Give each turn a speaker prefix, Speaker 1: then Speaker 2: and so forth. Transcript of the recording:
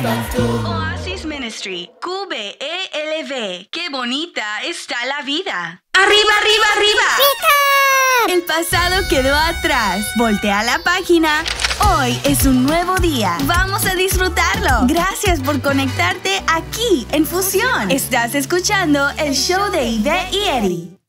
Speaker 1: Oasis Ministry, QBELV. ¡Qué bonita está la vida! ¡Arriba, arriba, arriba! ¡Rica! El pasado quedó atrás. Voltea la página. Hoy es un nuevo día. Vamos a disfrutarlo. Gracias por conectarte aquí en Fusión. Estás escuchando el show de Ivette y Eddie.